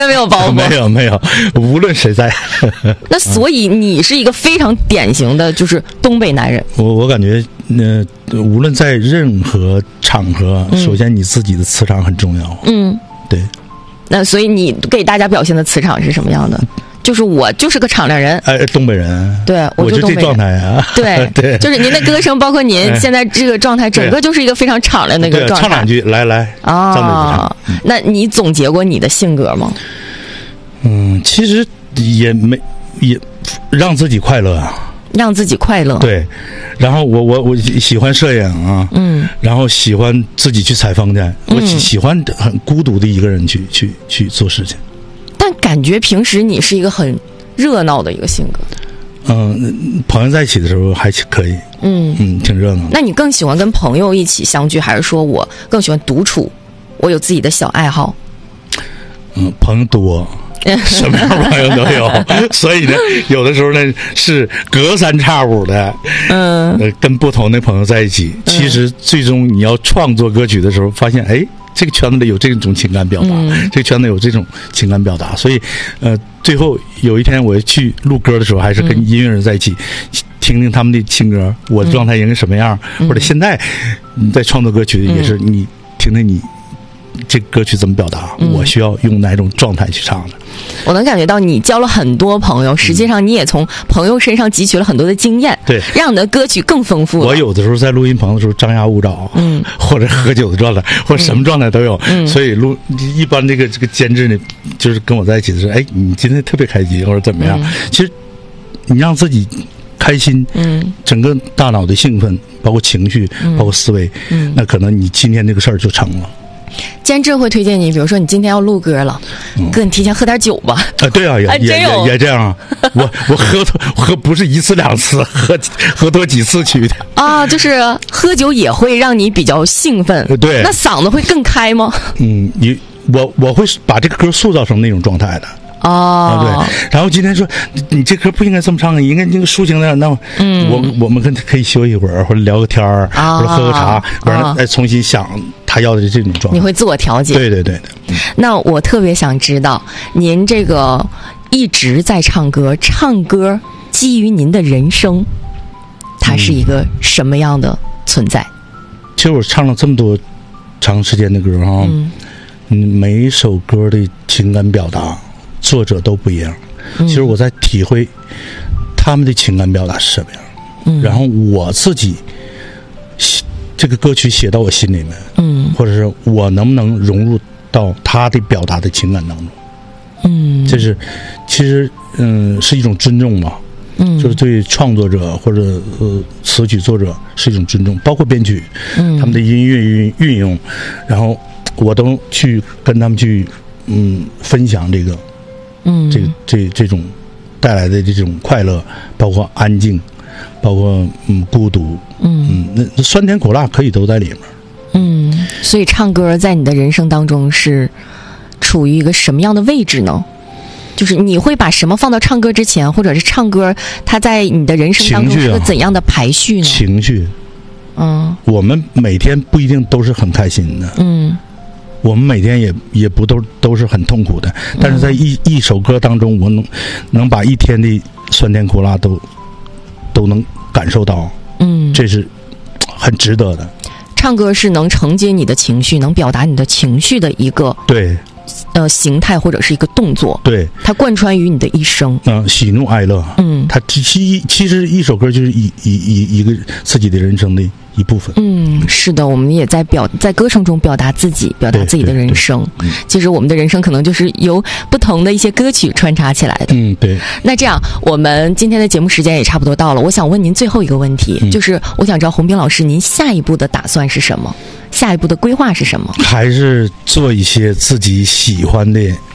没有包袱， 没有，无论谁在。 那所以你是一个非常典型的就是东北男人。 我感觉，无论在任何场合，首先你自己的磁场很重要。对。 那所以你给大家表现的磁场是什么样的？就是我就是个敞亮人， 东北人， 对， 我就这状态啊， 对对， 就是您的歌声，包括您现在这个状态，整个就是一个非常敞亮的一个状态。 唱两句，来啊，那你总结过你的性格吗？ 其实也让自己快乐啊， 让自己快乐。 对，然后我喜欢摄影啊，然后喜欢自己去采风去，我喜欢很孤独的一个人去做事情。 但感觉平时你是一个很热闹的一个性格。 朋友在一起的时候还可以，挺热闹。 那你更喜欢跟朋友一起相聚，还是说我更喜欢独处？我有自己的小爱好。 朋友多，什么样的朋友都有，所以呢，有的时候呢是隔三差五的，跟不同的朋友在一起。其实最终你要创作歌曲的时候，发现这个圈子里有这种情感表达，这个圈子有这种情感表达，所以最后有一天我去录歌的时候，还是跟音乐人在一起，听听他们的情歌，我的状态应该什么样，或者现在你在创作歌曲也是你听听你这个歌曲怎么表达，我需要用哪种状态去唱的。 我能感觉到你交了很多朋友，实际上你也从朋友身上汲取了很多的经验， 对， 让你的歌曲更丰富了。 我有的时候在录音棚的时候张牙舞爪，或者喝酒的状态，或者什么状态都有，所以一般这个监制呢，就是跟我在一起的时候，你今天特别开心或者怎么样，其实你让自己开心，整个大脑的兴奋，包括情绪，包括思维，那可能你今天这个事儿就成了。 监制会推荐你，比如说你今天要录歌了，哥，你提前喝点酒吧。 对啊，也这样啊。我喝不是一次两次，喝多几次去的啊。就是喝酒也会让你比较兴奋， 对。 那嗓子会更开吗？ 我会把这个歌塑造成那种状态的。对。然后今天说你这歌不应该这么唱，应该那个抒情的。那我们可以休息一会儿，或者聊个天儿，或者喝个茶，完了再重新想他要的这种状态。 你会自我调节。 对。 那我特别想知道，您这个一直在唱歌基于您的人生，它是一个什么样的存在？ 其实我唱了这么多长时间的歌哈，每一首歌的情感表达作者都不一样，其实我在体会他们的情感表达是什么样，然后我自己这个歌曲写到我心里面，或者是我能不能融入到他的表达的情感当中，这是其实是一种尊重吧，就是对创作者或者词曲作者是一种尊重，包括编曲，他们的音乐运用，然后我都去跟他们去分享这个。这种带来的这种快乐，包括安静，包括孤独，那酸甜苦辣可以都在里面。 所以唱歌在你的人生当中是处于一个什么样的位置呢？就是你会把什么放到唱歌之前，或者是唱歌它在你的人生当中是个怎样的排序呢？ 情绪，我们每天不一定都是很开心的，我们每天也不都是很痛苦的，但是在一首歌当中，我能把一天的酸甜苦辣都能感受到，这是很值得的。 唱歌是能承接你的情绪，能表达你的情绪的一个对形态或者是一个动作， 对， 它贯穿于你的一生， 喜怒哀乐，它其实一首歌就是一个自己的人生的一部分。 是的，我们也在歌声中表达自己，表达自己的人生。其实我们的人生可能就是由不同的一些歌曲穿插起来的。 对。 那这样，我们今天的节目时间也差不多到了，我想问您最后一个问题，就是我想知道洪斌老师，您下一步的打算是什么？下一步的规划是什么？ 还是做一些自己喜欢的，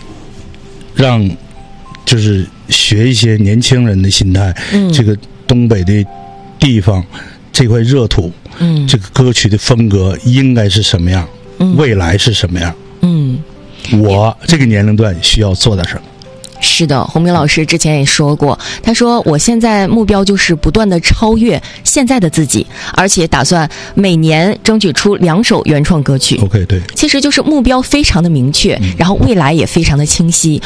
就是学一些年轻人的心态。这个东北的地方，这块热土，这个歌曲的风格应该是什么样，未来是什么样？我这个年龄段需要做点什么？ 是的，洪明老师之前也说过，他说我现在目标就是不断的超越现在的自己，而且打算每年争取出2首原创歌曲。 OK， 对， 其实就是目标非常的明确，然后未来也非常的清晰，